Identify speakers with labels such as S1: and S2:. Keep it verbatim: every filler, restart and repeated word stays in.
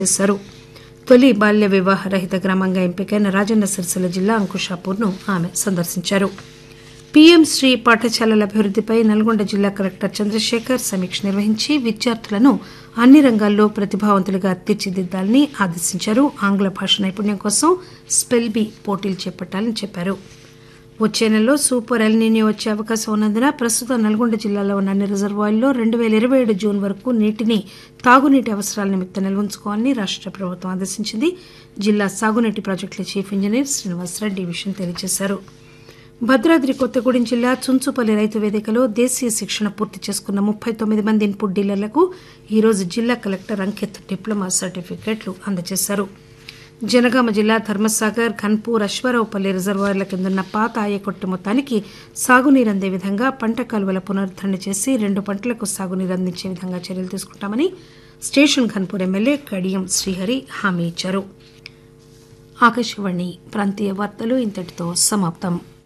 S1: చేశారు. తొలి బాల్య వివాహ రహిత గ్రామంగా ఎంపికైన రాజన్న సిరిసిల్ల జిల్లా అంకుషాపూర్ ను ఆమె సందర్శించారు. పీఎం శ్రీ పాఠశాలల అభివృద్దిపై నల్గొండ జిల్లా కలెక్టర్ చంద్రశేఖర్ సమీక్ష నిర్వహించి విద్యార్థులను అన్ని రంగాల్లో ప్రతిభావంతులుగా తీర్చిదిద్దాలని ఆదేశించారు. ఆంగ్ల భాష నైపుణ్యం కోసం స్పెల్ బీ పోటీలు చేపట్టాలని చెప్పారు. వచ్చే నెలలో సూపర్ ఎల్ నీనియో వచ్చే అవకాశం ఉన్నందున ప్రస్తుతం నల్గొండ జిల్లాలో ఉన్న అన్ని రిజర్వాయర్లలో రెండు పేల ఇరవై ఏడు జూన్ వరకు నీటిని తాగునీటి అవసరాల నిమిత్తం నిల్వ ఉంచుకోవాలని రాష్ట ప్రభుత్వం ఆదేశించింది. జిల్లా సాగునీటి ప్రాజెక్టుల చీఫ్ ఇంజనీర్ శ్రీనివాసరెడ్డి ఈ విషయం తెలియజేశారు. భద్రాద్రి కొత్తగూడెం జిల్లా చుంచుపల్లి రైతు వేదికలో దేశీయ శిక్షణ పూర్తి చేసుకున్న ముప్పై తొమ్మిది మంది ఇన్పుట్ డీలర్లకు ఈరోజు జిల్లా కలెక్టర్ అంకిత్ డిప్లొమా సర్టిఫికెట్లు అందజేశారు. జనగామ జిల్లా ధర్మసాగర్, ఘన్పూర్, అశ్వారావుపల్లి రిజర్వాయర్ల కిందున్న పాత ఆయకొట్టు మొత్తానికి సాగునీరు అందే విధంగా పంట కాలువల పునరుద్దరణ చేసి రెండు పంటలకు సాగునీరు అందించే విధంగా చర్యలు తీసుకుంటామని స్టేషన్ ఘన్పూర్ ఎమ్మెల్యే కడియం శ్రీహరి హామీ ఇచ్చారు. ఆకాశవాణి ప్రాంతీయ వార్తలు ఇంతటితో సమాప్తం.